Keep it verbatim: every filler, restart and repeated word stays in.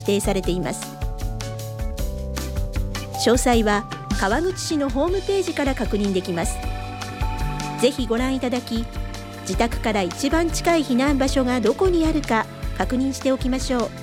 定されています。詳細は川口市のホームページから確認できます。ぜひご覧いただき、自宅から一番近い避難場所がどこにあるか確認しておきましょう。